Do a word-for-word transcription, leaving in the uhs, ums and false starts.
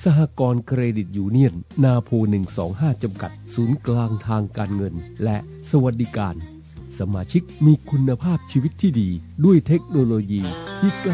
สหกรณ์เครดิตยูเนียนนาโพหนึ่งสองห้าจำกัดศูนย์กลางทางการเงินและสวัสดิการสมาชิกมีคุณภาพชีวิตที่ดีด้วยเทคโนโลยีที่